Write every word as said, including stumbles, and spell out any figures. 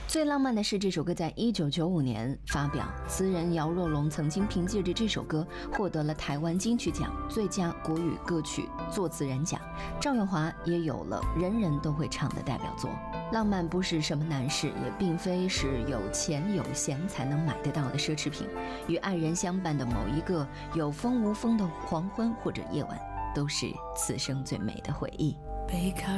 最浪漫的是，这首歌在一九九五年发表，词人姚若龙曾经凭借着这首歌获得了台湾金曲奖最佳国语歌曲作词人奖。赵咏华也有了人人都会唱的代表作。浪漫不是什么难事，也并非是有钱有闲才能买得到的奢侈品。与爱人相伴的某一个有风无风的黄昏或者夜晚，都是此生最美的回忆。 背靠